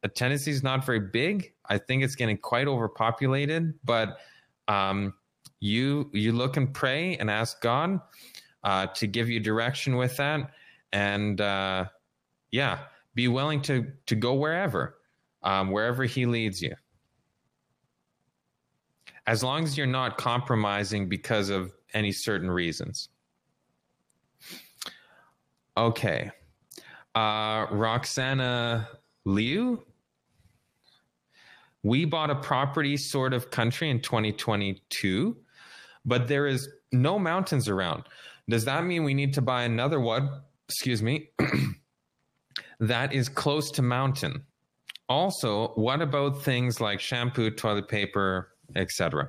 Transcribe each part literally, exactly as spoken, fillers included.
Tennessee is not very big. I think it's getting quite overpopulated, but um, you you look and pray and ask God uh, to give you direction with that, and uh, yeah, be willing to to go wherever, um, wherever He leads you. As long as you're not compromising because of any certain reasons. Okay. Uh, Roxana Liu. We bought a property sort of country in twenty twenty-two, but there is no mountains around. Does that mean we need to buy another one, excuse me, that is close to mountain? Also, what about things like shampoo, toilet paper, et cetera?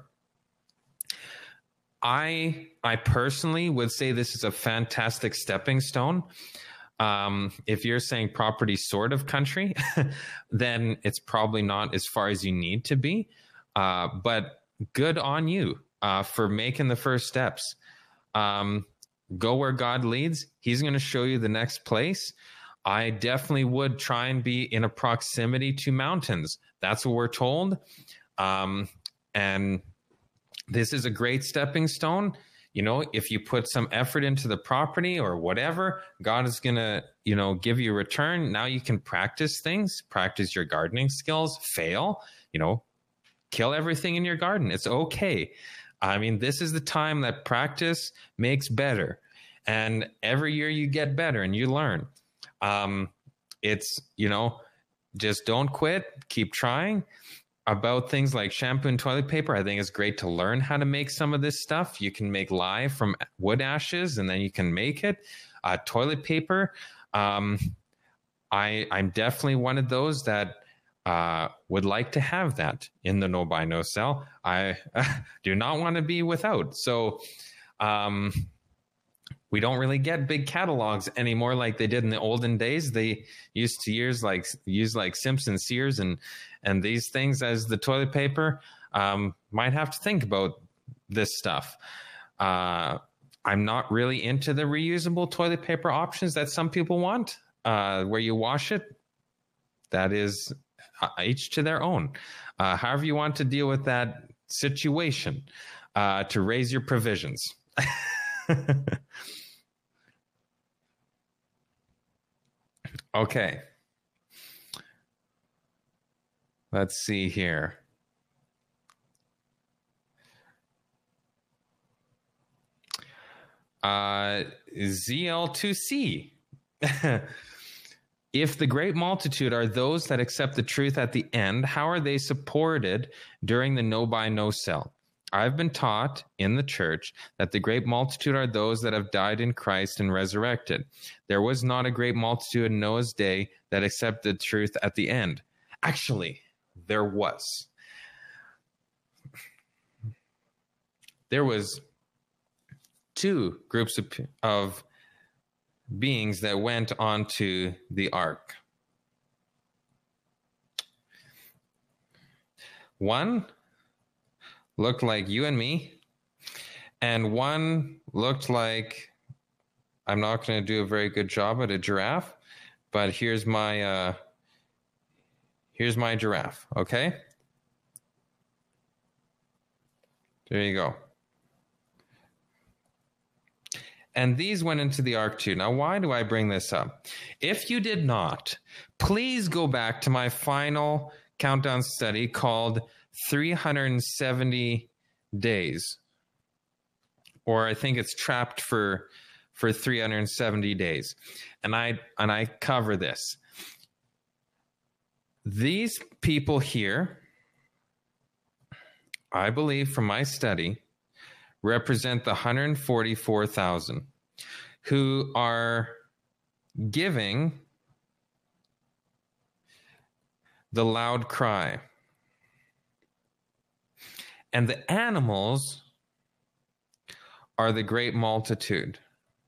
I I personally would say this is a fantastic stepping stone. Um, if you're saying property sort of country, then it's probably not as far as you need to be. Uh, but good on you uh, for making the first steps. Um, go where God leads. He's going to show you the next place. I definitely would try and be in a proximity to mountains. That's what we're told. Um, and this is a great stepping stone. You know, if you put some effort into the property or whatever, God is going to, you know, give you a return. Now you can practice things, practice your gardening skills, fail, you know, kill everything in your garden. It's okay. I mean, this is the time that practice makes better. And every year you get better and you learn. Um, it's, you know, just don't quit, keep trying. About things like shampoo and toilet paper, I think it's great to learn how to make some of this stuff. You can make lye from wood ashes, and then you can make it. Uh, toilet paper, um, I, I'm definitely one of those that uh, would like to have that in the no buy, no sell. I do not want to be without. So um, we don't really get big catalogs anymore like they did in the olden days. They used to use like use like Simpson, Sears, and and these things as the toilet paper. Um, might have to think about this stuff. Uh, I'm not really into the reusable toilet paper options that some people want, uh, where you wash it. That is uh, each to their own. Uh, however you want to deal with that situation, uh, to raise your provisions. Okay. Let's see here. Uh, Z L two C. If the great multitude are those that accept the truth at the end, how are they supported during the no buy, no sell? I've been taught in the church that the great multitude are those that have died in Christ and resurrected. There was not a great multitude in Noah's day that accepted truth at the end. Actually, there was. There was two groups of, of beings that went onto the ark. One looked like you and me, and one looked like, I'm not going to do a very good job at a giraffe, but here's my uh, here's my giraffe, okay? There you go. And these went into the ark too. Now, why do I bring this up? If you did not, please go back to my final countdown study called three hundred seventy days, or I think it's trapped for for three hundred seventy days, and I and I cover this. These people here, I believe from my study, represent the one hundred forty-four thousand who are giving the loud cry. And the animals are the great multitude.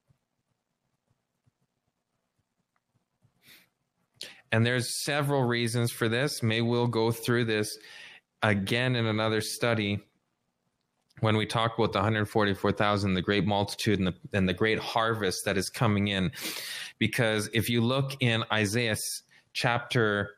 And there's several reasons for this. Maybe we'll go through this again in another study when we talk about the one hundred forty-four thousand, the great multitude, and the, and the great harvest that is coming in. Because if you look in Isaiah chapter